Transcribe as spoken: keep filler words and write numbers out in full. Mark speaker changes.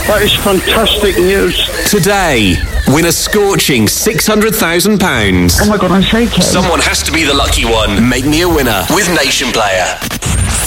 Speaker 1: That is fantastic news.
Speaker 2: Today, win a scorching six hundred thousand pounds.
Speaker 1: Oh my God, I'm shaking.
Speaker 2: Someone has to be the lucky one. Make me a winner with Nation Player.